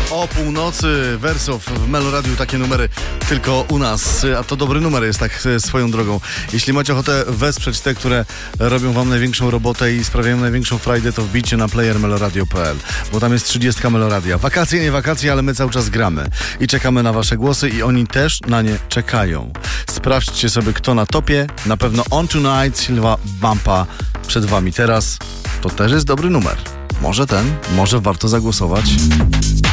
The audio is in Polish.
O północy, Wersow w Meloradiu, takie numery tylko u nas, a to dobry numer jest tak swoją drogą. Jeśli macie ochotę wesprzeć te, które robią wam największą robotę i sprawiają największą frajdę, to wbijcie na player meloradio.pl, bo tam jest 30 Meloradia. Wakacje, nie wakacje, ale my cały czas gramy i czekamy na wasze głosy i oni też na nie czekają. Sprawdźcie sobie, kto na topie. Na pewno On Tonight, Silva Bumpa przed wami teraz. To też jest dobry numer. Może ten, może warto zagłosować.